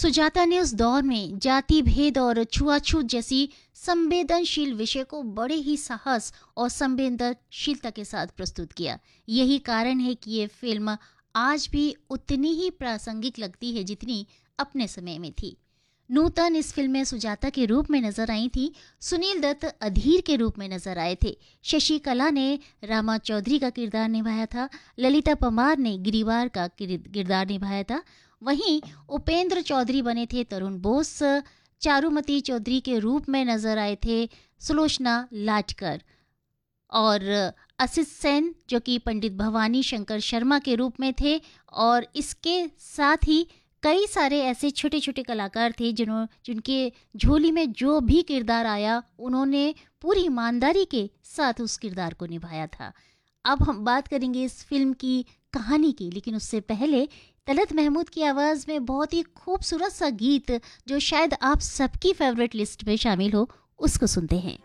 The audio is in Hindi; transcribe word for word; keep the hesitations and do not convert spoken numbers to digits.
सुजाता ने उस दौर में जाति भेद और छुआछूत जैसी संवेदनशील विषय को बड़े ही साहस और संवेदनशीलता के साथ प्रस्तुत किया। यही कारण है कि ये फिल्म आज भी उतनी ही प्रासंगिक लगती है जितनी अपने समय में थी। नूतन इस फिल्म में सुजाता के रूप में नजर आई थी। सुनील दत्त अधीर के रूप में नजर आए थे। शशि कला ने रामा चौधरी का किरदार निभाया था। ललिता पंवार ने गिरिवार का किरदार निभाया था। वहीं उपेंद्र चौधरी बने थे तरुण बोस। चारुमती चौधरी के रूप में नजर आए थे सुलोचना लाटकर और असित सेन जो कि पंडित भवानी शंकर शर्मा के रूप में थे। और इसके साथ ही कई सारे ऐसे छोटे छोटे कलाकार थे जिन्हों जिनके झोली में जो भी किरदार आया उन्होंने पूरी ईमानदारी के साथ उस किरदार को निभाया था। अब हम बात करेंगे इस फिल्म की कहानी की, लेकिन उससे पहले तलत महमूद की आवाज़ में बहुत ही खूबसूरत सा गीत जो शायद आप सबकी फेवरेट लिस्ट में शामिल हो, उसको सुनते हैं।